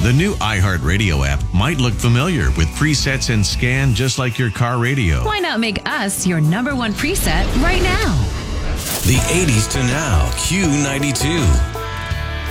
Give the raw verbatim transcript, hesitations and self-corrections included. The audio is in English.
The new iHeartRadio app might look familiar with presets and scan just like your car radio. Why not make us your number one preset right now? The eighties to now, Q ninety-two.